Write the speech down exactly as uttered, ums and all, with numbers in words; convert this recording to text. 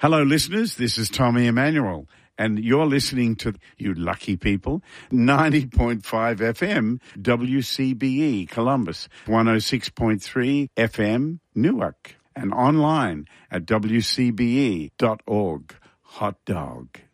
Hello, listeners. This is Tommy Emmanuel, and you're listening to, you lucky people, ninety point five F M W C B E Columbus, one oh six point three F M Newark, and online at w c b e dot org. Hot dog.